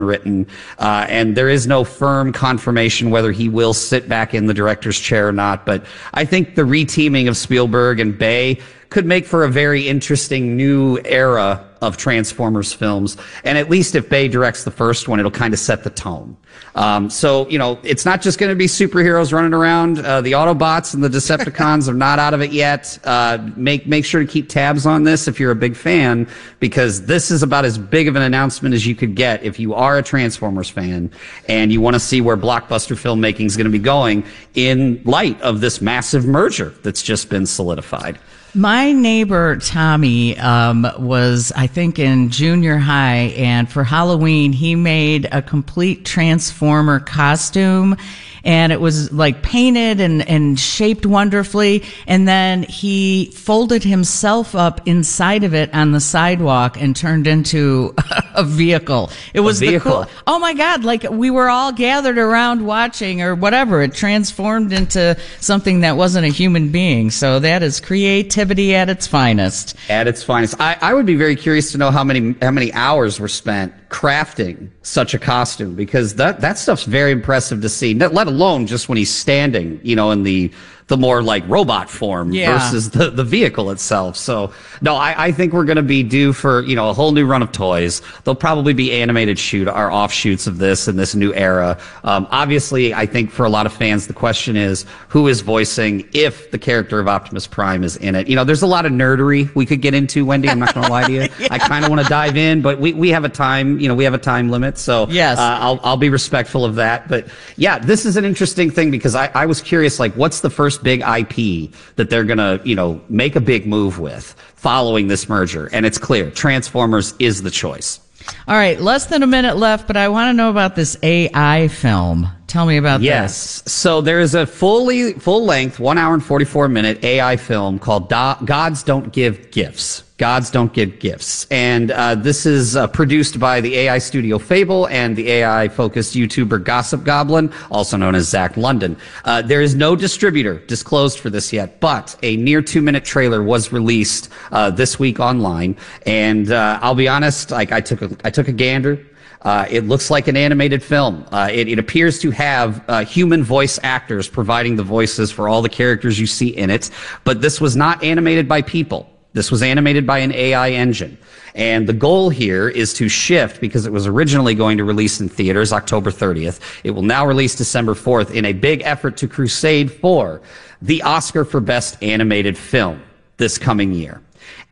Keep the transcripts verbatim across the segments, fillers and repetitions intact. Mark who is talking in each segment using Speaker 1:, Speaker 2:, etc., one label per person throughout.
Speaker 1: written, uh, and there is no firm confirmation whether he will sit back in the director's chair or not. But I think the reteaming of Spielberg and Bay could make for a very interesting new era of Transformers films. And at least if Bay directs the first one, it'll kind of set the tone. Um, so, you know, it's not just going to be superheroes running around. Uh, the Autobots and the Decepticons are not out of it yet. Uh, make, make sure to keep tabs on this if you're a big fan, because this is about as big of an announcement as you could get if you are a Transformers fan and you want to see where blockbuster filmmaking is going to be going in light of this massive merger that's just been solidified.
Speaker 2: My neighbor, Tommy, um, was, I think, in junior high, and for Halloween, he made a complete Transformer costume, and it was like painted and, and shaped wonderfully, and then he folded himself up inside of it on the sidewalk and turned into a vehicle. It was
Speaker 1: a vehicle.
Speaker 2: the cool. Oh my God, like we were all gathered around watching or whatever. It transformed into something that wasn't a human being. So that is creativity at its finest.
Speaker 1: At its finest. I, I would be very curious to know how many how many hours were spent crafting such a costume, because that that stuff's very impressive to see, let alone just when he's standing, you know, in the the more like robot form
Speaker 2: yeah.
Speaker 1: versus the, the vehicle itself. So no, I, I think we're going to be due for, you know, a whole new run of toys. There'll probably be animated shoot or offshoots of this in this new era. Um, obviously, I think for a lot of fans, the question is who is voicing if the character of Optimus Prime is in it. You know, there's a lot of nerdery we could get into, Wendy. I'm not going to lie to you. yeah. I kind of want to dive in, but we, we have a time, you know, we have a time limit. So
Speaker 2: yes.
Speaker 1: uh, I'll, I'll be respectful of that. But yeah, this is an interesting thing because I, I was curious, like, what's the first big I P that they're going to, you know, make a big move with following this merger? And it's clear Transformers is the choice.
Speaker 2: All right, less than a minute left, but I want to know about this A I film. Tell me about
Speaker 1: yes.
Speaker 2: this.
Speaker 1: Yes. So there is a fully full length one hour and forty-four minute A I film called Do- Gods Don't Give Gifts. Gods Don't Give Gifts. And uh, this is uh, produced by the A I studio Fable and the A I-focused YouTuber Gossip Goblin, also known as Zach London. Uh, there is no distributor disclosed for this yet, but a near two-minute trailer was released uh, this week online. And uh, I'll be honest, like I took a, I took a gander. Uh, it looks like an animated film. Uh, it, it appears to have uh, human voice actors providing the voices for all the characters you see in it, but this was not animated by people. This was animated by an A I engine. And the goal here is to shift, because it was originally going to release in theaters October thirtieth. It will now release December fourth in a big effort to crusade for the Oscar for Best Animated Film this coming year.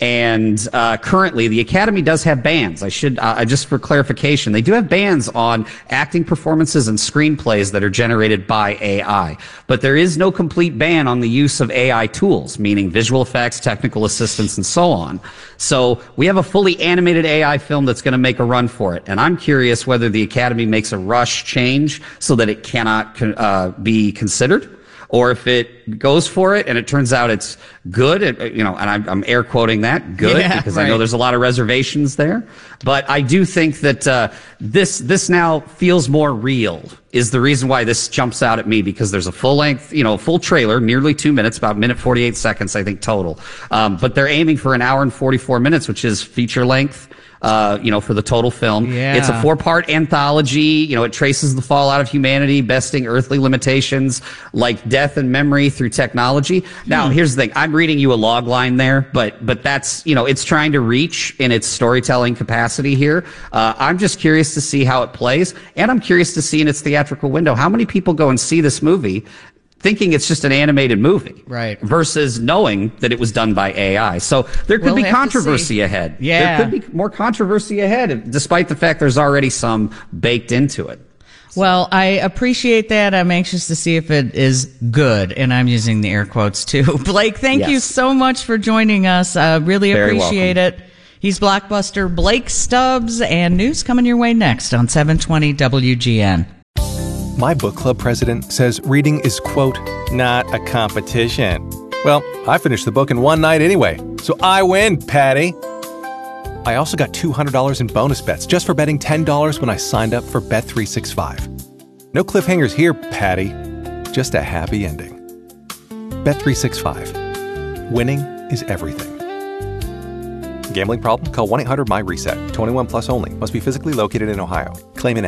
Speaker 1: And uh, currently, the Academy does have bans. I should, uh, just for clarification, they do have bans on acting performances and screenplays that are generated by A I. But there is no complete ban on the use of A I tools, meaning visual effects, technical assistance, and so on. So we have a fully animated A I film that's going to make a run for it. And I'm curious whether the Academy makes a rush change so that it cannot uh, be considered, or if it goes for it and it turns out it's good, it, you know, and I'm, I'm air quoting that, good,
Speaker 2: yeah,
Speaker 1: because
Speaker 2: right.
Speaker 1: I know there's a lot of reservations there. But I do think that uh, this this now feels more real, is the reason why this jumps out at me, because there's a full-length, you know, full trailer, nearly two minutes, about a minute forty-eight seconds, I think, total. Um, but they're aiming for an hour and forty-four minutes, which is feature length. Uh, you know, for the total film.
Speaker 2: Yeah.
Speaker 1: It's a four-part anthology. You know, it traces the fallout of humanity, besting earthly limitations like death and memory through technology. Now,
Speaker 2: Hmm.
Speaker 1: here's the thing. I'm reading you a log line there, but but that's, you know, it's trying to reach in its storytelling capacity here. Uh, I'm just curious to see how it plays, and I'm curious to see in its theatrical window how many people go and see this movie thinking it's just an animated movie,
Speaker 2: right?
Speaker 1: Versus knowing that it was done by A I. So there could
Speaker 2: We'll
Speaker 1: be
Speaker 2: have to
Speaker 1: controversy
Speaker 2: see.
Speaker 1: ahead.
Speaker 2: Yeah.
Speaker 1: There could be more controversy ahead, despite the fact there's already some baked into it.
Speaker 2: Well, I appreciate that. I'm anxious to see if it is good, and I'm using the air quotes too. Blake, thank
Speaker 1: Yes.
Speaker 2: you so much for joining us. Uh, really
Speaker 1: Very
Speaker 2: appreciate
Speaker 1: welcome.
Speaker 2: it. He's Blockbuster Blake Stubbs, and news coming your way next on seven twenty W G N.
Speaker 3: My book club president says reading is, quote, not a competition. Well, I finished the book in one night anyway, so I win, Patty. I also got two hundred dollars in bonus bets just for betting ten dollars when I signed up for Bet three sixty-five. No cliffhangers here, Patty. Just a happy ending. Bet three sixty-five. Winning is everything. Gambling problem? Call one eight hundred M Y RESET. twenty-one plus only. Must be physically located in Ohio. Claim in